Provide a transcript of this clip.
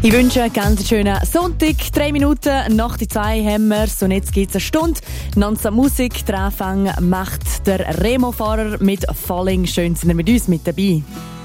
Ich wünsche einen ganz schönen Sonntag. 3 Minuten nach die 2 haben wir und jetzt gibt es eine Stunde. Non-stop Musik. Den Anfang macht der Remo-Fahrer mit Falling. Schön sind ihr mit uns mit dabei.